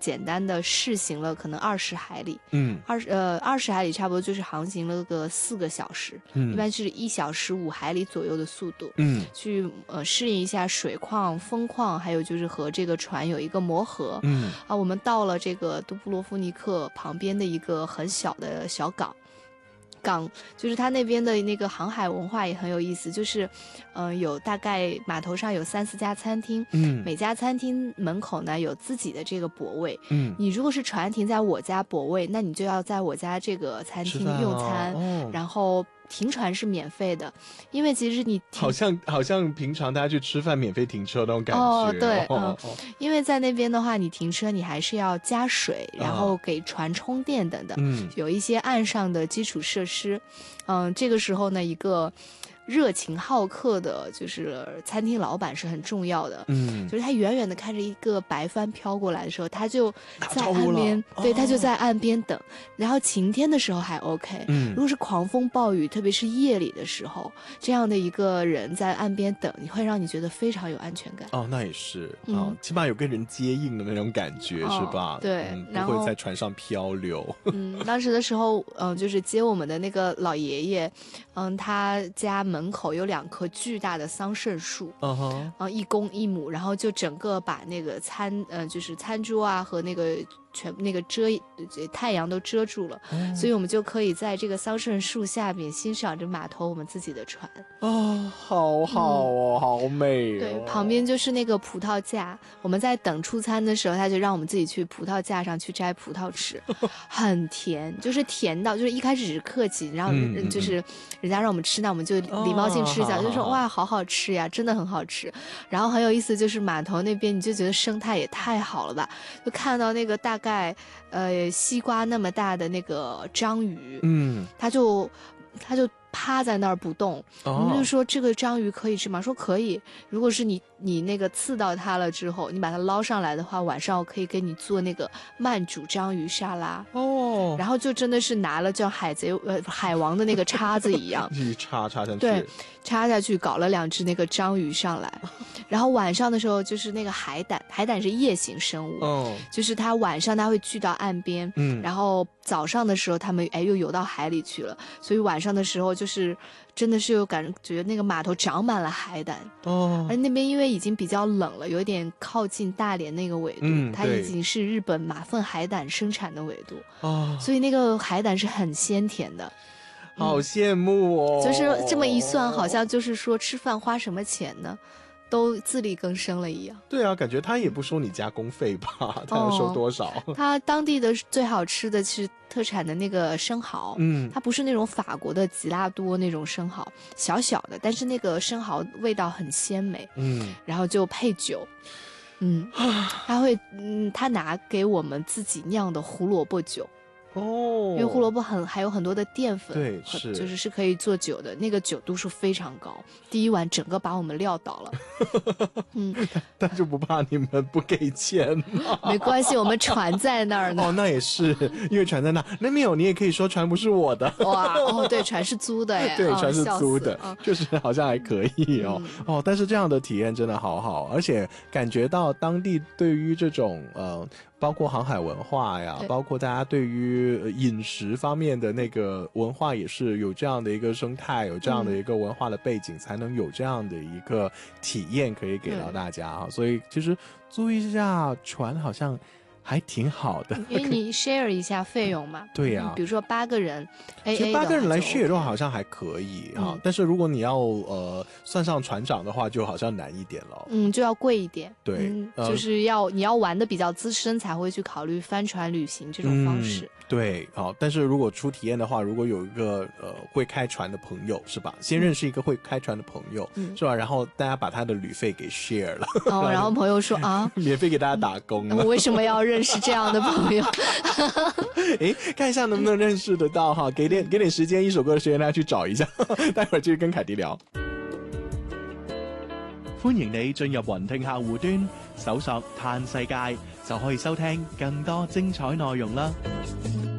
简单的试行了可能20海里，20海里差不多就是航行了个4个小时，一般是1小时5海里左右的速度，去适应一下水况、风况，还有就是和这个船有一个磨合，我们到了这个杜布罗夫尼克旁边的一个很小的小港，就是它那边的那个航海文化也很有意思，就是有大概码头上有3-4家餐厅，每家餐厅门口呢有自己的这个泊位，你如果是船停在我家泊位，那你就要在我家这个餐厅用餐，然后停船是免费的，因为其实你好像平常大家去吃饭免费停车那种感觉。 对，因为在那边的话，你停车你还是要加水，然后给船充电等等，有一些岸上的基础设施。这个时候呢，一个热情好客的就是餐厅老板是很重要的，就是他远远的看着一个白帆飘过来的时候，他就在岸边，对，他就在岸边等。然后晴天的时候还 OK，如果是狂风暴雨，特别是夜里的时候，这样的一个人在岸边等，你会让你觉得非常有安全感。 那也是起码有跟人接应的那种感觉，是吧？ 对， 不会在船上漂流。 当时的时候，就是接我们的那个老爷爷，他家门口有2棵巨大的桑葚树，1公1母，然后就整个把那个就是餐桌啊和那个全那个太阳都遮住了，所以我们就可以在这个桑葚树下面欣赏着码头我们自己的船。 好好哦，好美哦。 对，旁边就是那个葡萄架，我们在等出餐的时候，他就让我们自己去葡萄架上去摘葡萄吃，很甜，就是甜到就是一开始只是客气，然后就是人家让我们吃，那我们就礼貌性吃一下，就说哇好好吃呀，真的很好吃。然后很有意思，就是码头那边你就觉得生态也太好了吧，就看到那个大概西瓜那么大的那个章鱼，他就趴在那儿不动，我们就说这个章鱼可以吃吗？说可以，如果是你那个刺到它了之后，你把它捞上来的话，晚上我可以给你做那个慢煮章鱼沙拉。然后就真的是拿了像海王的那个叉子一样， 插下去， 对，插下去搞了2只那个章鱼上来。然后晚上的时候就是那个海胆是夜行生物，就是它晚上它会聚到岸边，然后早上的时候它们又游到海里去了，所以晚上的时候就是真的是有感觉那个码头长满了海胆而那边因为已经比较冷了，有点靠近大连那个纬度，它已经是日本马粪海胆生产的纬度所以那个海胆是很鲜甜的。 好羡慕哦。 就是这么一算，好像就是说吃饭花什么钱呢，都自力更生了一样。 对啊，感觉他也不收你加工费吧，他要收多少？ 他当地的最好吃的是特产的那个生蚝，它不是那种法国的吉拉多那种生蚝，小小的，但是那个生蚝味道很鲜美，然后就配酒，他拿给我们自己酿的胡萝卜酒。因为胡萝卜还有很多的淀粉， 对，是可以做酒的，那个酒度数非常高，第一碗整个把我们撂倒了。 但就不怕你们不给钱吗？ 没关系，我们船在那儿呢。 那也是，因为船在那没有，你也可以说船不是我的。 哇，对，船是租的耶。 对，船是租的，就是好像还可以但是这样的体验真的好好，而且感觉到当地对于这种包括航海文化呀，包括大家对于饮食方面的那个文化也是有这样的一个生态，有这样的一个文化的背景，才能有这样的一个体验可以给到大家所以其实租一下船好像还挺好的， 因为你 share 一下费用嘛。 对呀， 比如说8个人 AA 其实8个人来 share 的话好像还可以但是如果你要算上船长的话就好像难一点了， 就要贵一点。 对， 就是你要玩的比较资深才会去考虑帆船旅行这种方式。 对，但是如果出体验的话，如果有一个会开船的朋友是吧，先认识一个会开船的朋友是吧，然后大家把他的旅费给 share 了然后朋友说免费给大家打工了， 我为什么要认识这样的朋友？ 看一下能不能认識得到給點時間，一首歌的時間大家去找一下待會兒繼續跟凱迪聊。歡迎你進入雲聽客戶端搜索嘆世界，就可以收聽更多精彩內容啦。